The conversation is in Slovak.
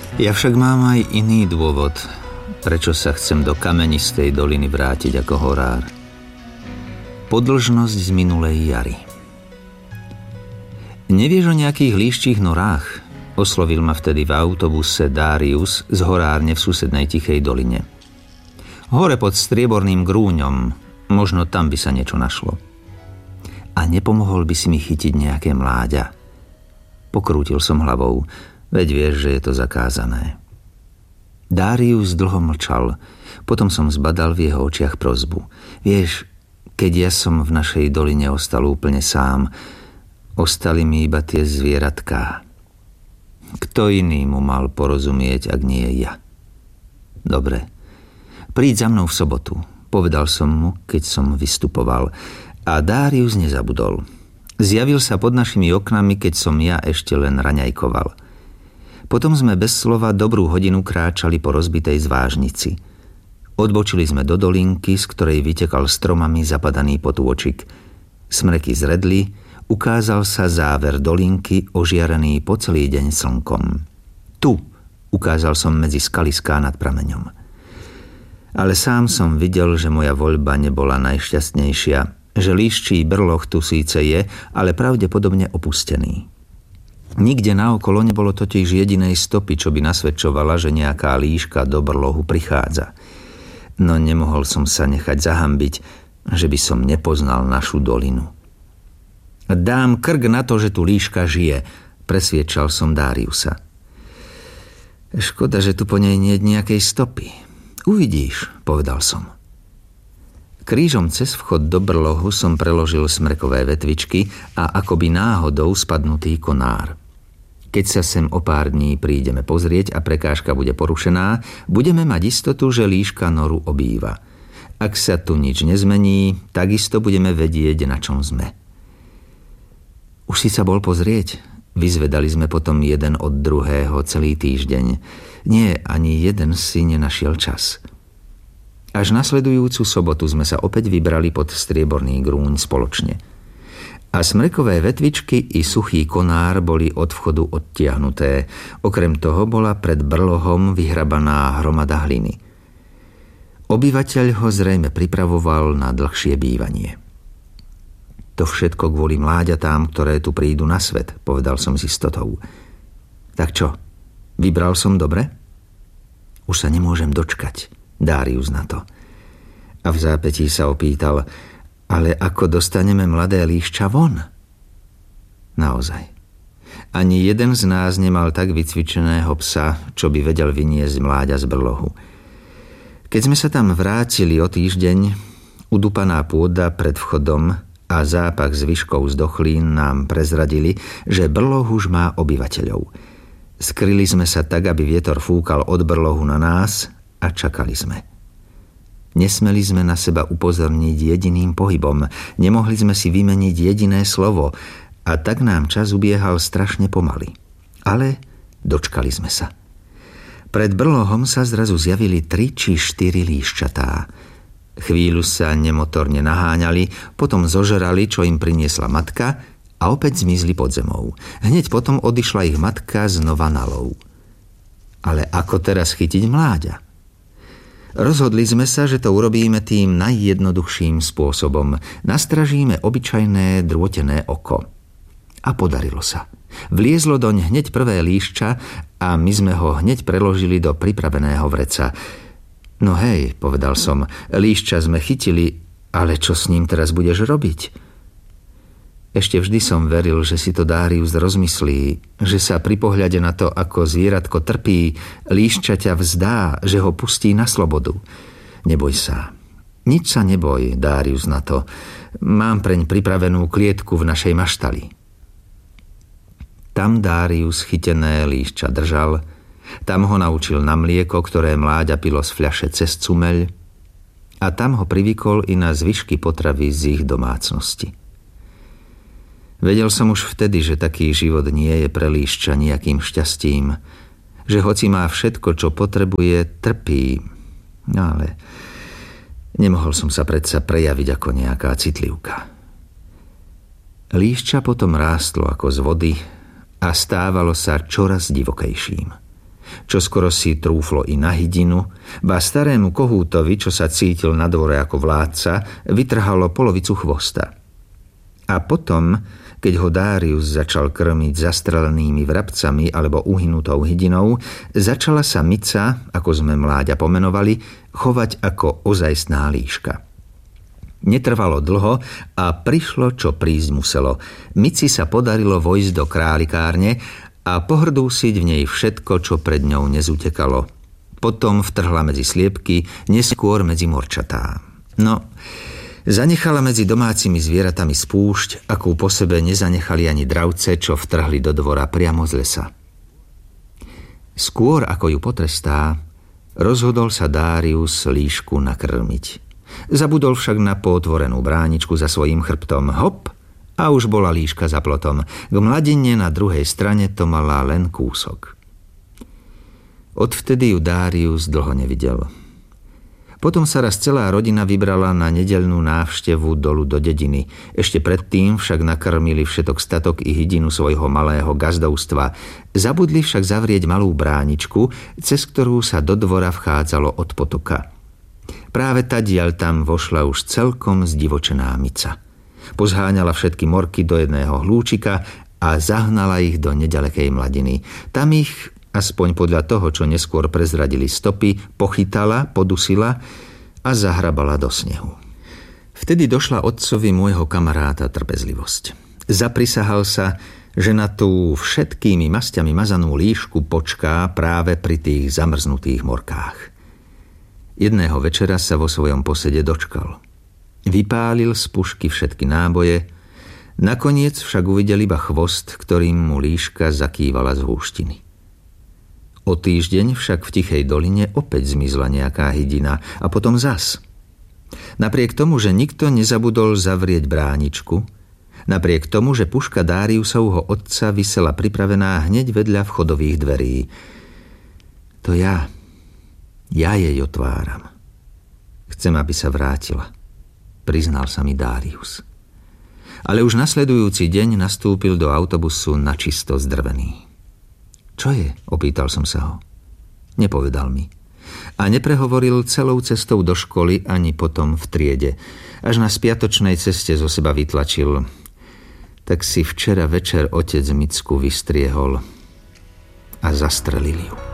Ja však mám aj iný dôvod, prečo sa chcem do kamenistej doliny vrátiť ako horár. Podĺžnosť z minulej jary. Nevieš o nejakých líščích norách? Oslovil ma vtedy v autobuse Darius z horárne v susednej Tichej doline. Hore pod strieborným grúňom, možno tam by sa niečo našlo. A nepomohol by si mi chytiť nejaké mláďa? Pokrútil som hlavou, veď vieš, že je to zakázané. Darius dlho mlčal, potom som zbadal v jeho očiach prosbu. Vieš, keď ja som v našej doline ostal úplne sám, ostali mi iba tie zvieratká. Kto iný mu mal porozumieť, ak nie ja? Dobre, príď za mnou v sobotu, povedal som mu, keď som vystupoval. A Darius nezabudol. Zjavil sa pod našimi oknami, keď som ja ešte len raňajkoval. Potom sme bez slova dobrú hodinu kráčali po rozbitej zvážnici. Odbočili sme do dolinky, z ktorej vytekal stromami zapadaný potôčik. Smreky zredli, ukázal sa záver dolinky ožiarený po celý deň slnkom. Tu, ukázal som medzi skaliská nad prameňom. Ale sám som videl, že moja voľba nebola najšťastnejšia, že líščí brloh tu síce je, ale pravdepodobne opustený. Nikde naokolo nebolo totiž jedinej stopy, čo by nasvedčovala, že nejaká líška do brlohu prichádza. No nemohol som sa nechať zahambiť, že by som nepoznal našu dolinu. Dám krk na to, že tu líška žije, presviedčal som Dariusa. Škoda, že tu po nej nie je nejakej stopy. Uvidíš, povedal som. Krížom cez vchod do brlohu som preložil smrekové vetvičky a akoby náhodou spadnutý konár. Keď sa sem o pár dní prídeme pozrieť a prekážka bude porušená, budeme mať istotu, že líška noru obýva. Ak sa tu nič nezmení, takisto budeme vedieť, na čom sme. Už si sa bol pozrieť? Vyzvedali sme potom jeden od druhého celý týždeň. Nie, ani jeden si nenašiel čas. Až nasledujúcu sobotu sme sa opäť vybrali pod strieborný grúň spoločne. A smrekové vetvičky i suchý konár boli od vchodu odtiahnuté. Okrem toho bola pred brlohom vyhrabaná hromada hliny. Obyvateľ ho zrejme pripravoval na dlhšie bývanie. To všetko kvôli mláďatám, ktoré tu prídu na svet, povedal som s istotou. Tak čo, vybral som dobre? Už sa nemôžem dočkať, Darius na to. A v zápätí sa opýtal, ale ako dostaneme mladé líšča von? Naozaj. Ani jeden z nás nemal tak vycvičeného psa, čo by vedel vyniesť mláďa z brlohu. Keď sme sa tam vrátili o týždeň, udupaná pôda pred vchodom a zápach zvyškov zdochlín nám prezradili, že brloh už má obyvateľov. Skryli sme sa tak, aby vietor fúkal od brlohu na nás a čakali sme. Nesmeli sme na seba upozorniť jediným pohybom, nemohli sme si vymeniť jediné slovo a tak nám čas ubiehal strašne pomaly. Ale dočkali sme sa. Pred brlohom sa zrazu zjavili 3 či 4 líščatá. Chvíľu sa nemotorne naháňali, potom zožerali, čo im priniesla matka a opäť zmizli pod zemou. Hneď potom odišla ich matka znova na lov. Ale ako teraz chytiť mláďa? Rozhodli sme sa, že to urobíme tým najjednoduchším spôsobom. Nastražíme obyčajné drôtené oko. A podarilo sa. Vliezlo doň hneď prvé líšča a my sme ho hneď preložili do pripraveného vreca. No hej, povedal som, líšča sme chytili, ale čo s ním teraz budeš robiť? Ešte vždy som veril, že si to Darius rozmyslí, že sa pri pohľade na to, ako zvieratko trpí, líšča ťa vzdá, že ho pustí na slobodu. Neboj sa. Nič sa neboj, Darius, na to. Mám preň pripravenú klietku v našej maštali. Tam Darius chytené líšča držal, tam ho naučil na mlieko, ktoré mláďa pilo z fľaše cez cumeľ a tam ho privykol i na zvyšky potravy z ich domácnosti. Vedel som už vtedy, že taký život nie je pre líšča nejakým šťastím, že hoci má všetko, čo potrebuje, trpí. No ale nemohol som sa predsa prejaviť ako nejaká citlivka. Líšča potom rástlo ako z vody a stávalo sa čoraz divokejším. Čoskoro si trúflo i na hydinu, ba starému kohútovi, čo sa cítil na dvore ako vládca, vytrhalo polovicu chvosta. A potom, keď ho Darius začal krmiť zastrelenými vrabcami alebo uhynutou hydinou, začala sa Mica, ako sme mláďa pomenovali, chovať ako ozajstná líška. Netrvalo dlho a prišlo, čo prísť muselo. Mici sa podarilo vojsť do králikárne a pohrdúsiť v nej všetko, čo pred ňou nezutekalo. Potom vtrhla medzi sliepky, neskôr medzi morčatá. No, zanechala medzi domácimi zvieratami spúšť, akú po sebe nezanechali ani dravce, čo vtrhli do dvora priamo z lesa. Skôr ako ju potrestá, rozhodol sa Darius líšku nakrmiť. Zabudol však na pootvorenú bráničku za svojím chrbtom. Hop! A už bola líška za plotom. K mladine na druhej strane to mala len kúsok. Odvtedy ju Darius dlho nevidel. Potom sa raz celá rodina vybrala na nedeľnú návštevu dolu do dediny. Ešte predtým však nakrmili všetok statok i hydinu svojho malého gazdovstva. Zabudli však zavrieť malú bráničku, cez ktorú sa do dvora vchádzalo od potoka. Práve tadiaľ tam vošla už celkom zdivočená Mica. Pozháňala všetky morky do jedného hlúčika a zahnala ich do nedalekej mladiny. Tam ich, aspoň podľa toho, čo neskôr prezradili stopy, pochytala, podusila a zahrabala do snehu. Vtedy došla otcovi môjho kamaráta trpezlivosť. Zaprisahal sa, že na tú všetkými masťami mazanú líšku počká práve pri tých zamrznutých morkách. Jedného večera sa vo svojom posede dočkal. Vypálil z pušky všetky náboje, nakoniec však uvidel iba chvost, ktorým mu líška zakývala z húštiny. O týždeň však v tichej doline opäť zmizla nejaká hydina a potom zas. Napriek tomu, že nikto nezabudol zavrieť bráničku, napriek tomu, že puška Dariusovho otca visela pripravená hneď vedľa vchodových dverí. To ja jej otváram. Chcem, aby sa vrátila, priznal sa mi Darius. Ale už nasledujúci deň nastúpil do autobusu načisto zdrvený. Čo je? Opýtal som sa ho. Nepovedal mi. A neprehovoril celou cestou do školy ani potom v triede. Až na spiatočnej ceste zo seba vytlačil. Tak si včera večer otec Micku vystriehol a zastrelil ju.